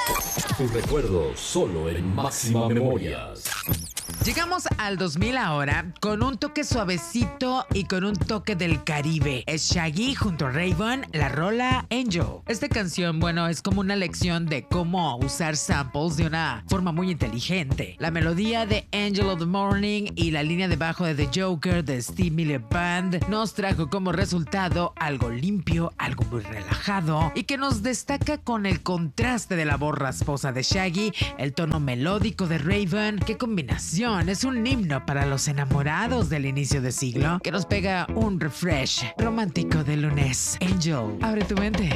Tu recuerdo solo en Máxima Memorias. Llegamos al 2000 ahora con un toque suavecito y con un toque del Caribe. Es Shaggy junto a Rayvon, la rola Angel. Esta canción, bueno, es como una lección de cómo usar samples de una forma muy inteligente. La melodía de Angel of the Morning y la línea de bajo de The Joker de Steve Miller Band nos trajo como resultado algo limpio, algo muy relajado y que nos destaca con el contraste de la voz rasposa de Shaggy, el tono melódico de Rayvon. ¡Qué combinación! Es un himno para los enamorados del inicio de siglo que nos pega un refresh romántico de lunes. Angel, abre tu mente.